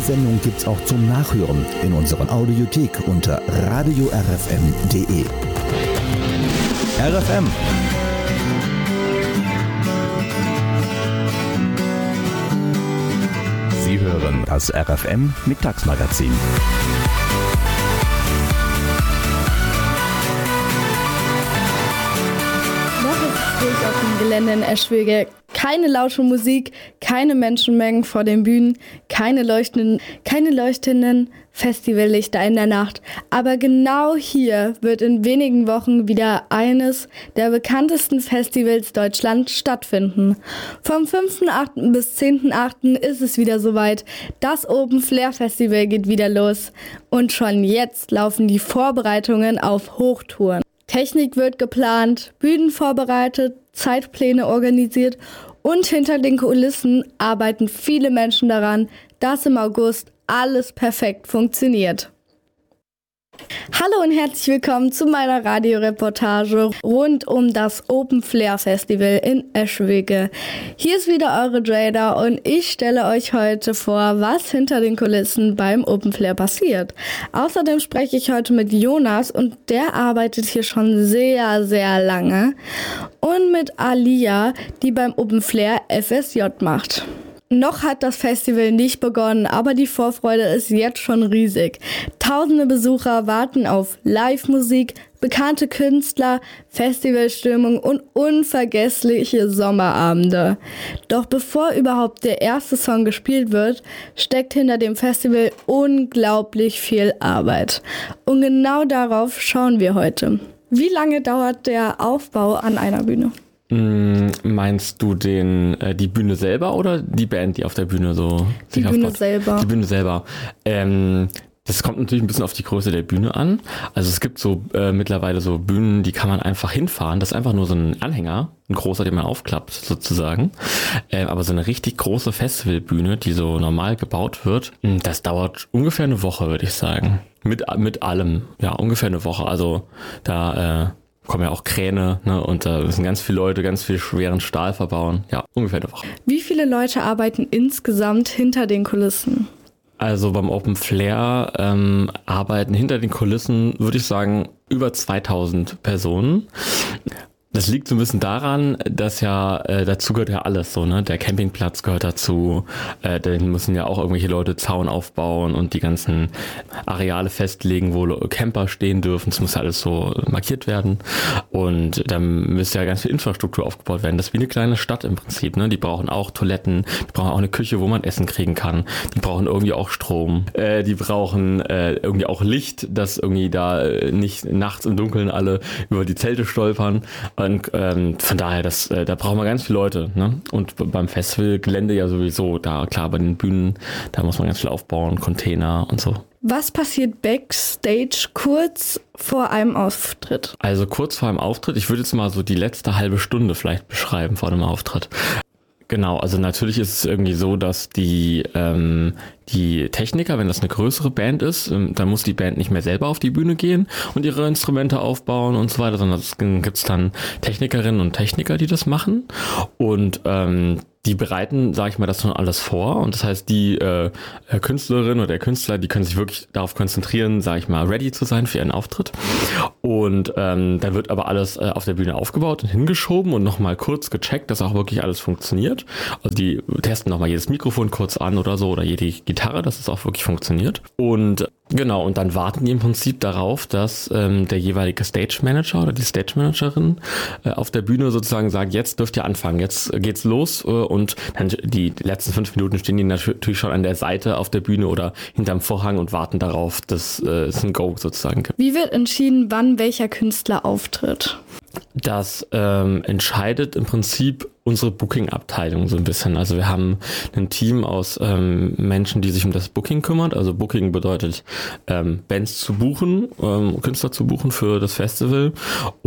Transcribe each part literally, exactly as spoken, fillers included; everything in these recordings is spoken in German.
Sendung gibt's auch zum Nachhören in unserer Audiothek unter radio r f m punkt d e. R F M. Sie hören das R F M Mittagsmagazin. Auf dem Gelände in Eschwege. Keine laute Musik, keine Menschenmengen vor den Bühnen, keine leuchtenden, keine leuchtenden Festivallichter in der Nacht. Aber genau hier wird in wenigen Wochen wieder eines der bekanntesten Festivals Deutschlands stattfinden. Vom fünften achten bis zehnten achten ist es wieder soweit. Das Open Flair Festival geht wieder los. Und schon jetzt laufen die Vorbereitungen auf Hochtouren. Technik wird geplant, Bühnen vorbereitet, Zeitpläne organisiert und hinter den Kulissen arbeiten viele Menschen daran, dass im August alles perfekt funktioniert. Hallo und herzlich willkommen zu meiner Radioreportage rund um das Open Flair Festival in Eschwege. Hier ist wieder eure Jada und ich stelle euch heute vor, was hinter den Kulissen beim Open Flair passiert. Außerdem spreche ich heute mit Jonas und der arbeitet hier schon sehr, sehr lange. Und mit Alia, die beim Open Flair F S J macht. Noch hat das Festival nicht begonnen, aber die Vorfreude ist jetzt schon riesig. Tausende Besucher warten auf Live-Musik, bekannte Künstler, Festivalstimmung und unvergessliche Sommerabende. Doch bevor überhaupt der erste Song gespielt wird, steckt hinter dem Festival unglaublich viel Arbeit. Und genau darauf schauen wir heute. Wie lange dauert der Aufbau an einer Bühne? Meinst du den äh, die Bühne selber oder die Band, die auf der Bühne so Die sich Bühne aufbaut? selber. Die Bühne selber. Ähm, das kommt natürlich ein bisschen auf die Größe der Bühne an. Also es gibt so äh, mittlerweile so Bühnen, die kann man einfach hinfahren. Das ist einfach nur so ein Anhänger, ein großer, den man aufklappt sozusagen. Äh, aber so eine richtig große Festivalbühne, die so normal gebaut wird, das dauert ungefähr eine Woche, würde ich sagen. Mit mit allem, ja, ungefähr eine Woche. Also da äh, kommen ja auch Kräne, ne, und da müssen ganz viele Leute ganz viel schweren Stahl verbauen. Ja, ungefähr eine Woche. Wie viele Leute arbeiten insgesamt hinter den Kulissen? Also beim Open Flair ähm, arbeiten hinter den Kulissen, würde ich sagen, über zweitausend Personen. Das liegt so ein bisschen daran, dass ja, äh, dazu gehört ja alles so, ne? Der Campingplatz gehört dazu, äh, dann müssen ja auch irgendwelche Leute Zaun aufbauen und die ganzen Areale festlegen, wo Camper stehen dürfen. Das muss ja alles so markiert werden. Und dann müsste ja ganz viel Infrastruktur aufgebaut werden. Das ist wie eine kleine Stadt im Prinzip, ne? Die brauchen auch Toiletten, die brauchen auch eine Küche, wo man Essen kriegen kann. Die brauchen irgendwie auch Strom. Äh, die brauchen äh, irgendwie auch Licht, dass irgendwie da äh, nicht nachts im Dunkeln alle über die Zelte stolpern. Und ähm, von daher, das, äh, da brauchen wir ganz viele Leute, ne? Und b- beim Festivalgelände ja sowieso, da klar, bei den Bühnen, da muss man ganz viel aufbauen, Container und so. Was passiert backstage kurz vor einem Auftritt? Also kurz vor einem Auftritt, ich würde jetzt mal so die letzte halbe Stunde vielleicht beschreiben vor einem Auftritt. Genau, also natürlich ist es irgendwie so, dass die ähm, die Techniker, wenn das eine größere Band ist, ähm, dann muss die Band nicht mehr selber auf die Bühne gehen und ihre Instrumente aufbauen und so weiter, sondern es gibt dann Technikerinnen und Techniker, die das machen und ähm, die bereiten, sage ich mal, das schon alles vor und das heißt, die äh, Künstlerin oder der Künstler, die können sich wirklich darauf konzentrieren, sage ich mal, ready zu sein für ihren Auftritt und ähm, dann wird aber alles äh, auf der Bühne aufgebaut und hingeschoben und nochmal kurz gecheckt, dass auch wirklich alles funktioniert. Also die testen nochmal jedes Mikrofon kurz an oder so oder jede Gitarre, dass es auch wirklich funktioniert und genau, und dann warten die im Prinzip darauf, dass ähm, der jeweilige Stage Manager oder die Stage Managerin äh, auf der Bühne sozusagen sagt, jetzt dürft ihr anfangen, jetzt geht's los äh, und dann die letzten fünf Minuten stehen die natürlich schon an der Seite auf der Bühne oder hinterm Vorhang und warten darauf, dass äh, es ein Go sozusagen gibt. Wie wird entschieden, wann welcher Künstler auftritt? Das ähm, entscheidet im Prinzip unsere Booking-Abteilung so ein bisschen. Also wir haben ein Team aus ähm, Menschen, die sich um das Booking kümmert. Also Booking bedeutet ähm, Bands zu buchen, ähm, Künstler zu buchen für das Festival und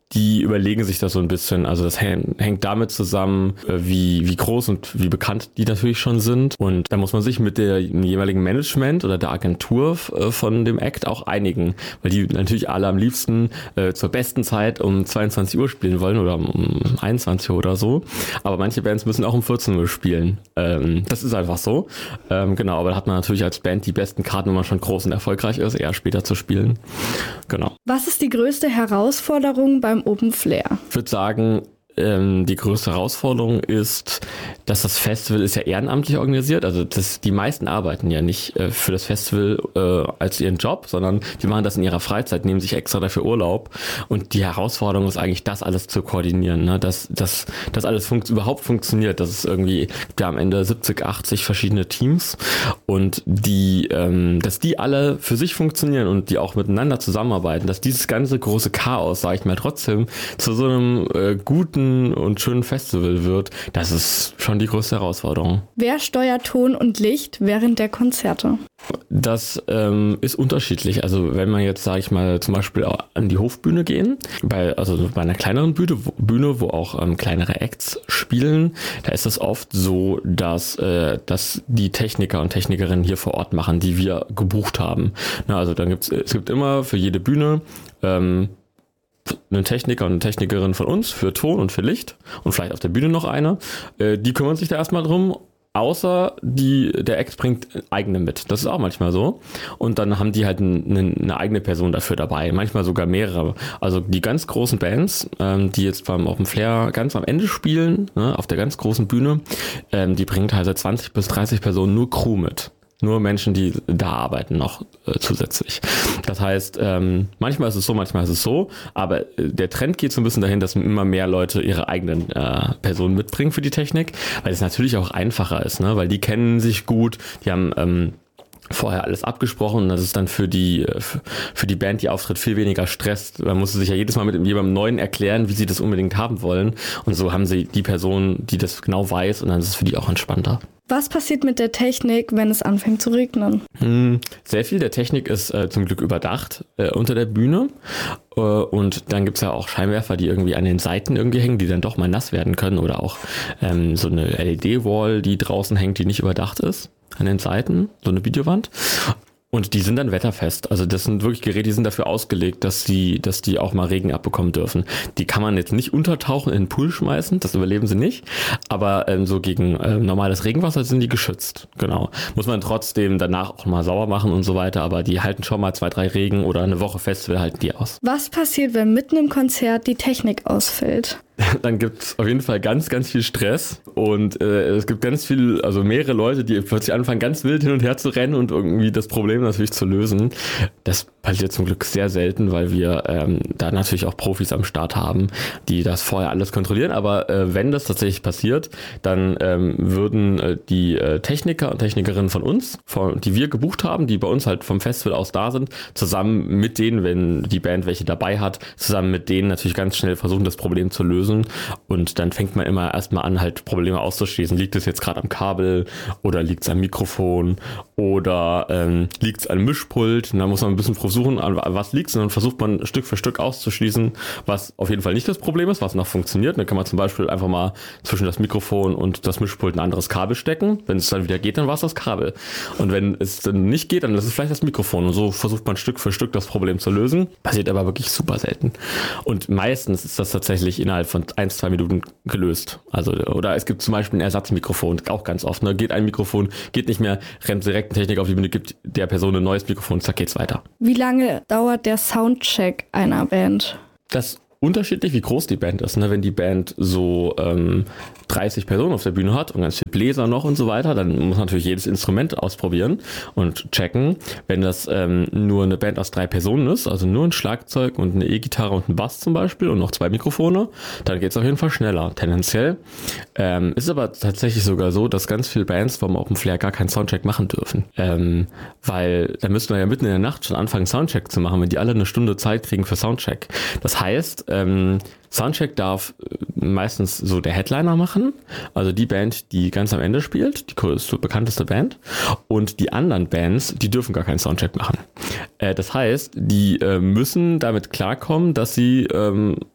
die überlegen sich das so ein bisschen. Also das hängt damit zusammen, wie, wie groß und wie bekannt die natürlich schon sind. Und da muss man sich mit dem jeweiligen Management oder der Agentur von dem Act auch einigen, weil die natürlich alle am liebsten äh, zur besten Zeit um zweiundzwanzig Uhr spielen wollen oder um einundzwanzig Uhr oder so. Aber manche Bands müssen auch um vierzehn Uhr spielen. Ähm, das ist einfach so. Ähm, genau, aber da hat man natürlich als Band die besten Karten, wenn man schon groß und erfolgreich ist, eher später zu spielen. Genau. Was ist die größte Herausforderung beim Open Flair? Ich würde sagen, ähm, die größte Herausforderung ist, dass das Festival ist ja ehrenamtlich organisiert. Also das, die meisten arbeiten ja nicht äh, für das Festival äh, als ihren Job, sondern die machen das in ihrer Freizeit, nehmen sich extra dafür Urlaub. Und die Herausforderung ist eigentlich, das alles zu koordinieren, ne? dass, dass das alles funkt, überhaupt funktioniert. Das ist irgendwie, gibt ja am Ende siebzig, achtzig verschiedene Teams und die, ähm, dass die alle für sich funktionieren und die auch miteinander zusammenarbeiten, dass dieses ganze große Chaos, sage ich mal, trotzdem zu so einem äh, guten und schönen Festival wird, das ist schon die größte Herausforderung. Wer steuert Ton und Licht während der Konzerte? Das ähm, ist unterschiedlich. Also wenn man jetzt, sage ich mal, zum Beispiel an die Hofbühne gehen, bei, also bei einer kleineren Bühne, wo, Bühne, wo auch ähm, kleinere Acts spielen, da ist es oft so, dass, äh, dass die Techniker und Technikerinnen hier vor Ort machen, die wir gebucht haben. Na, also dann gibt's, es gibt immer für jede Bühne ähm, einen Techniker und eine Technikerin von uns für Ton und für Licht und vielleicht auf der Bühne noch eine. Äh, die kümmern sich da erstmal drum. Außer die, der Act bringt eigene mit. Das ist auch manchmal so. Und dann haben die halt eine, eine eigene Person dafür dabei. Manchmal sogar mehrere. Also die ganz großen Bands, ähm, die jetzt beim Open Flair ganz am Ende spielen, ne, auf der ganz großen Bühne, ähm, die bringt halt zwanzig bis dreißig Personen nur Crew mit. Nur Menschen, die da arbeiten noch äh, zusätzlich. Das heißt, ähm, manchmal ist es so, manchmal ist es so, aber äh, der Trend geht so ein bisschen dahin, dass immer mehr Leute ihre eigenen äh, Personen mitbringen für die Technik, weil es natürlich auch einfacher ist, ne? Weil die kennen sich gut, die haben ähm, vorher alles abgesprochen und das ist dann für die für die Band, die auftritt, viel weniger Stress. Man muss sich ja jedes Mal mit jemandem Neuen erklären, wie sie das unbedingt haben wollen und so haben sie die Person, die das genau weiß und dann ist es für die auch entspannter. Was passiert mit der Technik, wenn es anfängt zu regnen? Hm, sehr viel der Technik ist äh, zum Glück überdacht äh, unter der Bühne äh, und dann gibt's ja auch Scheinwerfer, die irgendwie an den Seiten irgendwie hängen, die dann doch mal nass werden können oder auch ähm, so eine L E D-Wall, die draußen hängt, die nicht überdacht ist an den Seiten, so eine Videowand. Und die sind dann wetterfest. Also das sind wirklich Geräte, die sind dafür ausgelegt, dass die, dass die auch mal Regen abbekommen dürfen. Die kann man jetzt nicht untertauchen, in den Pool schmeißen, das überleben sie nicht. Aber ähm, so gegen ähm, normales Regenwasser sind die geschützt. Genau. Muss man trotzdem danach auch mal sauber machen und so weiter. Aber die halten schon mal zwei, drei Regen oder eine Woche Festival halten die aus. Was passiert, wenn mitten im Konzert die Technik ausfällt? Dann gibt es auf jeden Fall ganz, ganz viel Stress und äh, es gibt ganz viel, also mehrere Leute, die plötzlich anfangen, ganz wild hin und her zu rennen und irgendwie das Problem natürlich zu lösen. Das passiert zum Glück sehr selten, weil wir ähm, da natürlich auch Profis am Start haben, die das vorher alles kontrollieren. Aber äh, wenn das tatsächlich passiert, dann ähm, würden äh, die äh, Techniker und Technikerinnen von uns, von, die wir gebucht haben, die bei uns halt vom Festival aus da sind, zusammen mit denen, wenn die Band welche dabei hat, zusammen mit denen natürlich ganz schnell versuchen, das Problem zu lösen. Und dann fängt man immer erstmal an, halt Probleme auszuschließen. Liegt es jetzt gerade am Kabel oder liegt es am Mikrofon oder ähm, liegt es am Mischpult? Und dann muss man ein bisschen versuchen, an was liegt es. Und dann versucht man Stück für Stück auszuschließen, was auf jeden Fall nicht das Problem ist, was noch funktioniert. Dann kann man zum Beispiel einfach mal zwischen das Mikrofon und das Mischpult ein anderes Kabel stecken. Wenn es dann wieder geht, dann war es das Kabel. Und wenn es dann nicht geht, dann ist es vielleicht das Mikrofon. Und so versucht man Stück für Stück das Problem zu lösen. Passiert aber wirklich super selten. Und meistens ist das tatsächlich innerhalb von ein, zwei Minuten gelöst. Also, oder es gibt zum Beispiel ein Ersatzmikrofon, auch ganz oft. Ne? Geht ein Mikrofon, geht nicht mehr, rennt direkt ein Techniker auf die Bühne, gibt der Person ein neues Mikrofon, zack, geht's weiter. Wie lange dauert der Soundcheck einer Band? Das unterschiedlich, wie groß die Band ist. Ne? Wenn die Band so ähm, dreißig Personen auf der Bühne hat und ganz viel Bläser noch und so weiter, dann muss natürlich jedes Instrument ausprobieren und checken. Wenn das ähm, nur eine Band aus drei Personen ist, also nur ein Schlagzeug und eine E-Gitarre und ein Bass zum Beispiel und noch zwei Mikrofone, dann geht es auf jeden Fall schneller, tendenziell. Ähm, ist aber tatsächlich sogar so, dass ganz viele Bands vom Open Flair gar keinen Soundcheck machen dürfen. Ähm, weil da müssten wir ja mitten in der Nacht schon anfangen, Soundcheck zu machen, wenn die alle eine Stunde Zeit kriegen für Soundcheck. Das heißt, Ähm, Soundcheck darf meistens so der Headliner machen, also die Band, die ganz am Ende spielt, die größte, bekannteste Band, und die anderen Bands, die dürfen gar keinen Soundcheck machen. Äh, das heißt, die äh, müssen damit klarkommen, dass sie ähm,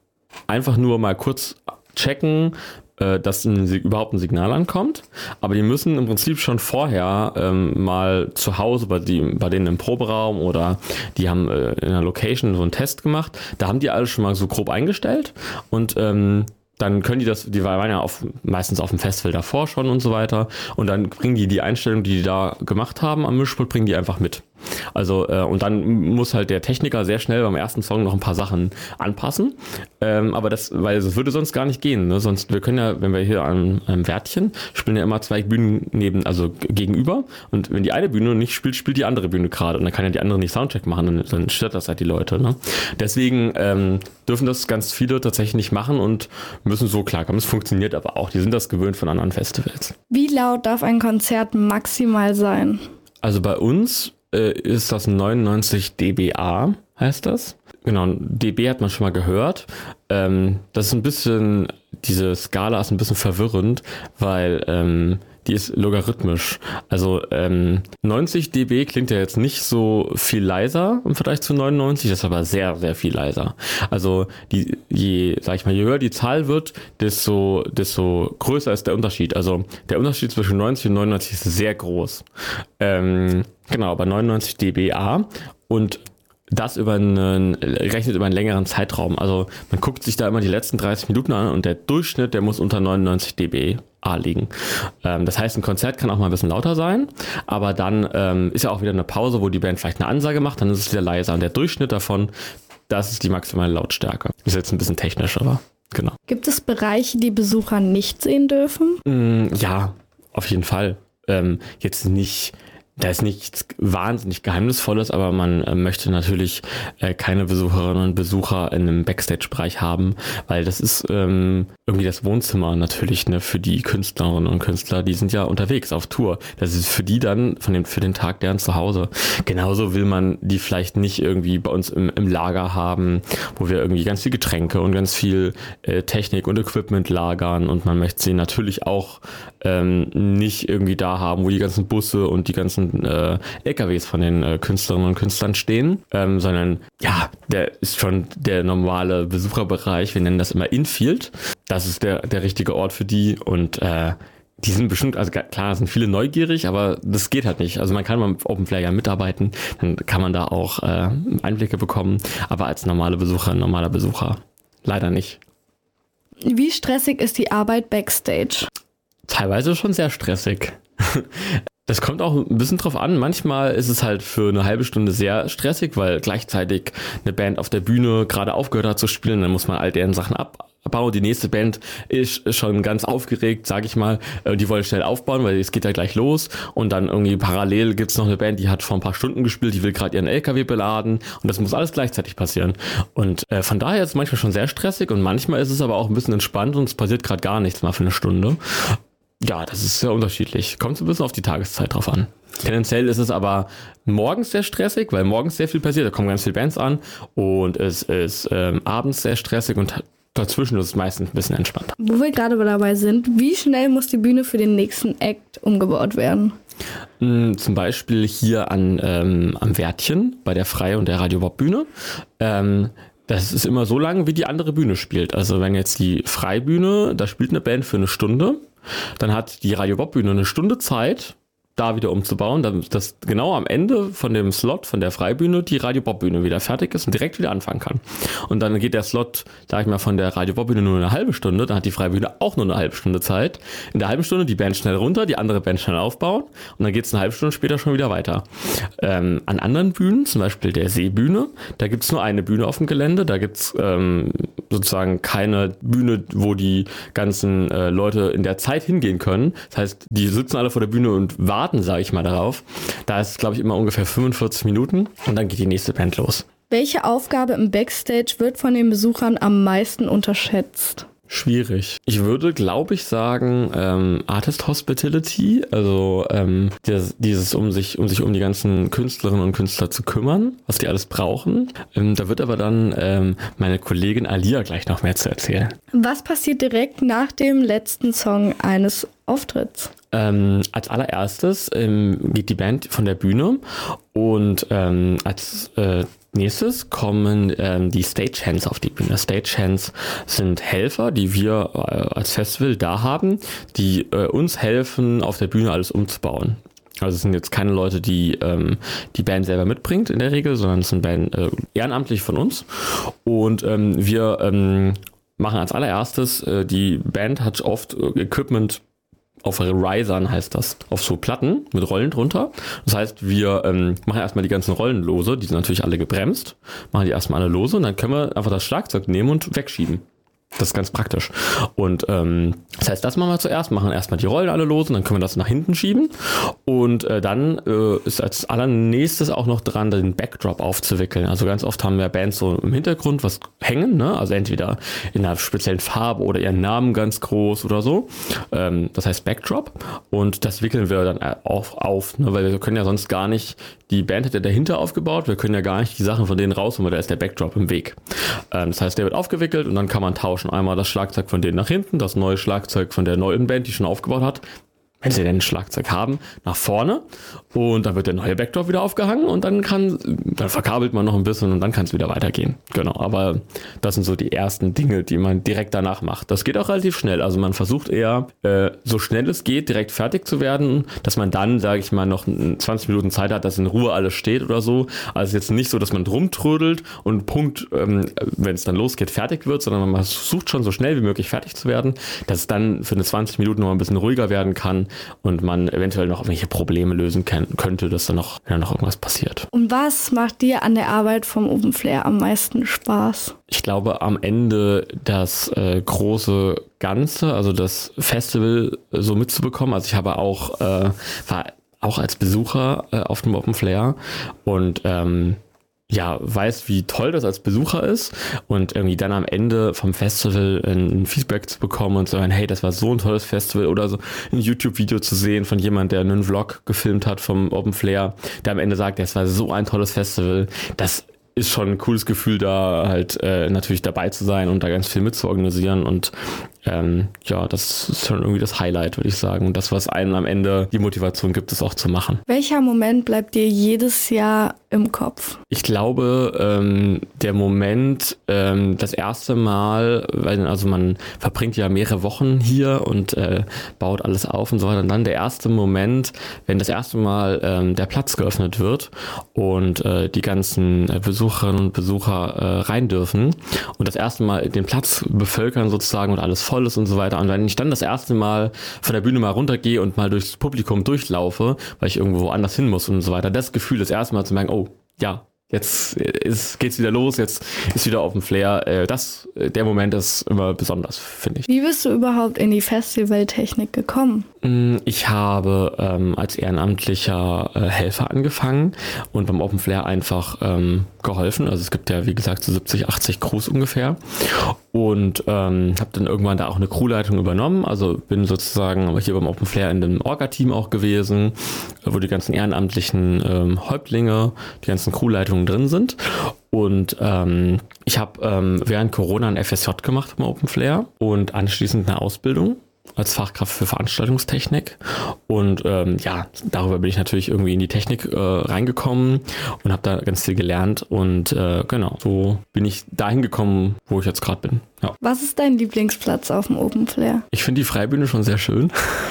einfach nur mal kurz checken, dass ein, überhaupt ein Signal ankommt, aber die müssen im Prinzip schon vorher ähm, mal zu Hause bei, die, bei denen im Proberaum oder die haben äh, in einer Location so einen Test gemacht, da haben die alles schon mal so grob eingestellt und ähm, dann können die das, die waren ja auf, meistens auf dem Festival davor schon und so weiter und dann bringen die die Einstellung, die die da gemacht haben am Mischpult, bringen die einfach mit. Also äh, und dann muss halt der Techniker sehr schnell beim ersten Song noch ein paar Sachen anpassen, ähm, aber das, weil es würde sonst gar nicht gehen, ne? Sonst, wir können ja, wenn wir hier am, am Wärtchen spielen ja immer zwei Bühnen neben, also gegenüber und wenn die eine Bühne nicht spielt, spielt die andere Bühne gerade und dann kann ja die andere nicht Soundcheck machen, dann, dann stört das halt die Leute, ne? Deswegen ähm, dürfen das ganz viele tatsächlich nicht machen und müssen so klarkommen. Es funktioniert aber auch, die sind das gewöhnt von anderen Festivals. Wie laut darf ein Konzert maximal sein? Also bei uns ist das neunundneunzig dBA, heißt das. Genau, dB hat man schon mal gehört. Ähm, das ist ein bisschen, diese Skala ist ein bisschen verwirrend, weil ähm, die ist logarithmisch. Also ähm, neunzig dB klingt ja jetzt nicht so viel leiser im Vergleich zu neunundneunzig, das ist aber sehr, sehr viel leiser. Also die, je, sag ich mal, je höher die Zahl wird, desto, desto größer ist der Unterschied. Also der Unterschied zwischen neunzig und neunundneunzig ist sehr groß. Ähm, genau, aber neunundneunzig dBA und das über einen, rechnet über einen längeren Zeitraum. Also man guckt sich da immer die letzten dreißig Minuten an und der Durchschnitt, der muss unter neunundneunzig dBA liegen. Ähm, das heißt, ein Konzert kann auch mal ein bisschen lauter sein, aber dann ähm, ist ja auch wieder eine Pause, wo die Band vielleicht eine Ansage macht, dann ist es wieder leiser. Und der Durchschnitt davon, das ist die maximale Lautstärke. Ist jetzt ein bisschen technisch, aber genau. Gibt es Bereiche, die Besucher nicht sehen dürfen? Mm, ja, auf jeden Fall. Ähm, jetzt nicht... Da ist nichts wahnsinnig Geheimnisvolles, aber man äh, möchte natürlich äh, keine Besucherinnen und Besucher in einem Backstage-Bereich haben, weil das ist ähm, irgendwie das Wohnzimmer natürlich, ne, für die Künstlerinnen und Künstler, die sind ja unterwegs auf Tour. Das ist für die dann von dem, für den Tag deren Zuhause. Genauso will man die vielleicht nicht irgendwie bei uns im, im Lager haben, wo wir irgendwie ganz viel Getränke und ganz viel äh, Technik und Equipment lagern und man möchte sie natürlich auch ähm, nicht irgendwie da haben, wo die ganzen Busse und die ganzen Äh, L K Ws von den äh, Künstlerinnen und Künstlern stehen, ähm, sondern ja, der ist schon der normale Besucherbereich, wir nennen das immer Infield. Das ist der, der richtige Ort für die und äh, die sind bestimmt, also klar, sind viele neugierig, aber das geht halt nicht. Also man kann beim Open Flair ja mitarbeiten, dann kann man da auch äh, Einblicke bekommen, aber als normale Besucher, normaler Besucher leider nicht. Wie stressig ist die Arbeit Backstage? Teilweise schon sehr stressig. Das kommt auch ein bisschen drauf an. Manchmal ist es halt für eine halbe Stunde sehr stressig, weil gleichzeitig eine Band auf der Bühne gerade aufgehört hat zu spielen. Dann muss man all deren Sachen abbauen. Die nächste Band ist schon ganz aufgeregt, sage ich mal. Die wollen schnell aufbauen, weil es geht ja gleich los. Und dann irgendwie parallel gibt's noch eine Band, die hat vor ein paar Stunden gespielt, die will gerade ihren L K W beladen. Und das muss alles gleichzeitig passieren. Und äh, von daher ist es manchmal schon sehr stressig und manchmal ist es aber auch ein bisschen entspannt und es passiert gerade gar nichts mal für eine Stunde. Ja, das ist sehr unterschiedlich. Kommt so ein bisschen auf die Tageszeit drauf an. Tendenziell ist es aber morgens sehr stressig, weil morgens sehr viel passiert. Da kommen ganz viele Bands an und es ist ähm, abends sehr stressig und dazwischen ist es meistens ein bisschen entspannter. Wo wir gerade dabei sind, wie schnell muss die Bühne für den nächsten Act umgebaut werden? Zum Beispiel hier an, ähm, am Wärtchen bei der Freie und der Radio Bob Bühne. Ähm, Das ist immer so lang, wie die andere Bühne spielt. Also wenn jetzt die Freibühne, da spielt eine Band für eine Stunde, dann hat die Radio Bob Bühne eine Stunde Zeit, da wieder umzubauen, damit das genau am Ende von dem Slot von der Freibühne die Radio Bob Bühne wieder fertig ist und direkt wieder anfangen kann. Und dann geht der Slot, sag ich mal, von der Radio Bob Bühne nur eine halbe Stunde, dann hat die Freibühne auch nur eine halbe Stunde Zeit. In der halben Stunde die Band schnell runter, die andere Band schnell aufbauen und dann geht es eine halbe Stunde später schon wieder weiter. Ähm, an anderen Bühnen, zum Beispiel der Seebühne, da gibt es nur eine Bühne auf dem Gelände, da gibt es ähm, sozusagen keine Bühne, wo die ganzen äh, Leute in der Zeit hingehen können. Das heißt, die sitzen alle vor der Bühne und warten, sage ich mal, darauf. Da ist es, glaube ich, immer ungefähr fünfundvierzig Minuten und dann geht die nächste Band los. Welche Aufgabe im Backstage wird von den Besuchern am meisten unterschätzt? Schwierig. Ich würde, glaube ich, sagen, ähm, Artist Hospitality, also ähm, dieses, dieses um sich um sich um die ganzen Künstlerinnen und Künstler zu kümmern, was die alles brauchen. Ähm, da wird aber dann ähm, meine Kollegin Alia gleich noch mehr zu erzählen. Was passiert direkt nach dem letzten Song eines Auftritts? Ähm, als allererstes ähm, geht die Band von der Bühne und ähm, als äh, nächstes kommen ähm, die Stagehands auf die Bühne. Stagehands sind Helfer, die wir äh, als Festival da haben, die äh, uns helfen, auf der Bühne alles umzubauen. Also es sind jetzt keine Leute, die ähm, die Band selber mitbringt in der Regel, sondern es sind Band äh, ehrenamtlich von uns. Und ähm, wir ähm, machen als allererstes, äh, die Band hat oft äh, Equipment auf Risern, heißt das, auf so Platten mit Rollen drunter. Das heißt, wir ähm, machen erstmal die ganzen Rollen lose, die sind natürlich alle gebremst, machen die erstmal alle lose und dann können wir einfach das Schlagzeug nehmen und wegschieben. Das ist ganz praktisch. Und ähm, das heißt, das machen wir zuerst, machen erstmal die Rollen alle los und dann können wir das nach hinten schieben. Und äh, dann äh, ist als allernächstes auch noch dran, den Backdrop aufzuwickeln. Also ganz oft haben wir Bands so im Hintergrund was hängen, ne? Also entweder in einer speziellen Farbe oder ihren Namen ganz groß oder so. Ähm, das heißt Backdrop. Und das wickeln wir dann auch auf, ne? Weil wir können ja sonst gar nicht, die Band hat ja dahinter aufgebaut, wir können ja gar nicht die Sachen von denen rausholen, weil da ist der Backdrop im Weg. Ähm, das heißt, der wird aufgewickelt und dann kann man tauschen. Einmal das Schlagzeug von denen nach hinten, das neue Schlagzeug von der neuen Band, die schon aufgebaut hat, wenn sie denn ein Schlagzeug haben, nach vorne und dann wird der neue Backdrop wieder aufgehangen und dann kann, dann verkabelt man noch ein bisschen und dann kann es wieder weitergehen. Genau, aber das sind so die ersten Dinge, die man direkt danach macht. Das geht auch relativ schnell, also man versucht eher, äh, so schnell es geht, direkt fertig zu werden, dass man dann, sage ich mal, noch zwanzig Minuten Zeit hat, dass in Ruhe alles steht oder so. Also jetzt nicht so, dass man rumtrödelt und Punkt, ähm, wenn es dann losgeht, fertig wird, sondern man versucht schon so schnell wie möglich fertig zu werden, dass es dann für eine zwanzig Minuten noch ein bisschen ruhiger werden kann und man eventuell noch irgendwelche Probleme lösen kann, könnte, dass da noch, ja, noch irgendwas passiert. Und was macht dir an der Arbeit vom Open Flair am meisten Spaß? Ich glaube am Ende das äh, große Ganze, also das Festival so mitzubekommen. Also ich habe auch, äh, war auch als Besucher äh, auf dem Open Flair und ähm, ja, weiß, wie toll das als Besucher ist und irgendwie dann am Ende vom Festival ein Feedback zu bekommen und zu sagen, hey, das war so ein tolles Festival oder so ein YouTube-Video zu sehen von jemand, der einen Vlog gefilmt hat vom Open Flair, der am Ende sagt, das war so ein tolles Festival, das ist schon ein cooles Gefühl, da halt äh, natürlich dabei zu sein und da ganz viel mitzuorganisieren und ähm, ja, das ist schon irgendwie das Highlight, würde ich sagen. Und das, was einen am Ende die Motivation gibt, es auch zu machen. Welcher Moment bleibt dir jedes Jahr im Kopf? Ich glaube, ähm, der Moment, ähm, das erste Mal, weil also man verbringt ja mehrere Wochen hier und äh, baut alles auf und so weiter. Und dann der erste Moment, wenn das erste Mal ähm, der Platz geöffnet wird und äh, die ganzen äh, Besucherinnen und Besucher äh, rein dürfen und das erste Mal den Platz bevölkern sozusagen und alles voll ist und so weiter. Und wenn ich dann das erste Mal von der Bühne mal runtergehe und mal durchs Publikum durchlaufe, weil ich irgendwo anders hin muss und so weiter, das Gefühl, das erste Mal zu merken, oh, ja, jetzt ist, geht's wieder los, jetzt ist wieder auf dem Flair. Das, der Moment ist immer besonders, finde ich. Wie bist du überhaupt in die Festivaltechnik gekommen? Ich habe ähm, als ehrenamtlicher äh, Helfer angefangen und beim Open Flair einfach ähm, geholfen. Also es gibt ja, wie gesagt, so siebzig, achtzig Crews ungefähr. Und ähm, habe dann irgendwann da auch eine Crewleitung übernommen. Also bin sozusagen hier beim Open Flair in dem Orga-Team auch gewesen, wo die ganzen ehrenamtlichen ähm, Häuptlinge, die ganzen Crewleitungen drin sind. Und ähm, ich habe ähm, während Corona ein F S J gemacht beim Open Flair und anschließend eine Ausbildung als Fachkraft für Veranstaltungstechnik und ähm, ja, darüber bin ich natürlich irgendwie in die Technik äh, reingekommen und habe da ganz viel gelernt und äh, genau, so bin ich dahin gekommen, wo ich jetzt gerade bin. Ja. Was ist dein Lieblingsplatz auf dem Open Flair? Ich finde die Freibühne schon sehr schön.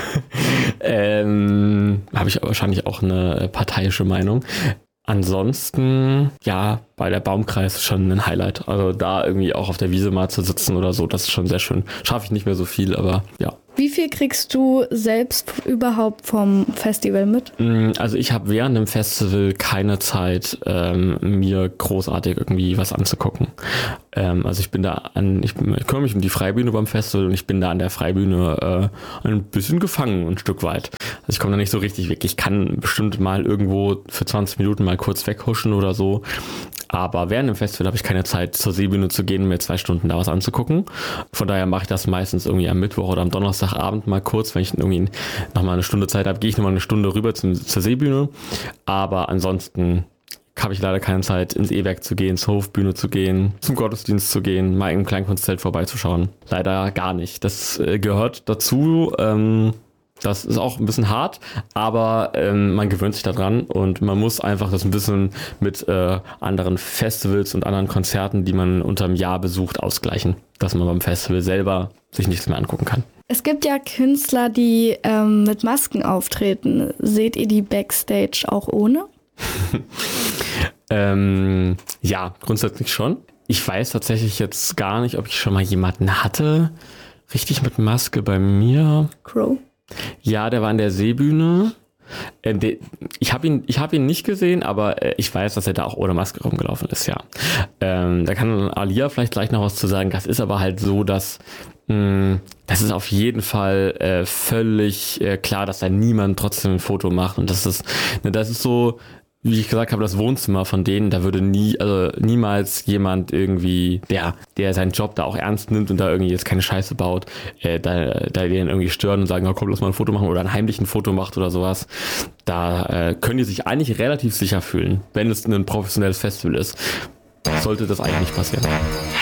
ähm, habe ich wahrscheinlich auch eine parteiische Meinung. Ansonsten, ja, bei der Baumkreis ist schon ein Highlight. Also da irgendwie auch auf der Wiese mal zu sitzen oder so, das ist schon sehr schön. Schaffe ich nicht mehr so viel, aber ja. Wie viel kriegst du selbst überhaupt vom Festival mit? Also ich habe während dem Festival keine Zeit, ähm, mir großartig irgendwie was anzugucken. Ähm, also ich bin da an, ich, ich kümmere mich um die Freibühne beim Festival und ich bin da an der Freibühne äh, ein bisschen gefangen, ein Stück weit. Also ich komme da nicht so richtig weg. Ich kann bestimmt mal irgendwo für zwanzig Minuten mal kurz weghuschen oder so. Aber während dem Festival habe ich keine Zeit, zur Seebühne zu gehen, mir zwei Stunden da was anzugucken. Von daher mache ich das meistens irgendwie am Mittwoch oder am Donnerstagabend mal kurz. Wenn ich irgendwie nochmal eine Stunde Zeit habe, gehe ich nochmal eine Stunde rüber zum, zur Seebühne. Aber ansonsten habe ich leider keine Zeit, ins E-Werk zu gehen, zur Hofbühne zu gehen, zum Gottesdienst zu gehen, mal im Kleinkunstzelt vorbeizuschauen. Leider gar nicht. Das äh, gehört dazu. Ähm, Das ist auch ein bisschen hart, aber ähm, man gewöhnt sich daran und man muss einfach das ein bisschen mit äh, anderen Festivals und anderen Konzerten, die man unterm Jahr besucht, ausgleichen, dass man beim Festival selber sich nichts mehr angucken kann. Es gibt ja Künstler, die ähm, mit Masken auftreten. Seht ihr die Backstage auch ohne? ähm, ja, grundsätzlich schon. Ich weiß tatsächlich jetzt gar nicht, ob ich schon mal jemanden hatte, richtig mit Maske bei mir. Crow? Ja, der war in der Seebühne. Äh, de, ich habe ihn, ich hab ihn nicht gesehen, aber äh, ich weiß, dass er da auch ohne Maske rumgelaufen ist, ja. Ähm, da kann Alia vielleicht gleich noch was zu sagen. Das ist aber halt so, dass mh, das ist auf jeden Fall äh, völlig äh, klar, dass da niemand trotzdem ein Foto macht. Und das ist, ne, das ist so, wie ich gesagt habe, das Wohnzimmer von denen, da würde nie, also niemals jemand irgendwie, der, der seinen Job da auch ernst nimmt und da irgendwie jetzt keine Scheiße baut, äh, da, da den irgendwie stören und sagen, oh, komm, lass mal ein Foto machen oder ein heimlichen Foto macht oder sowas. Da äh, können die sich eigentlich relativ sicher fühlen, wenn es ein professionelles Festival ist. Sollte das eigentlich nicht passieren.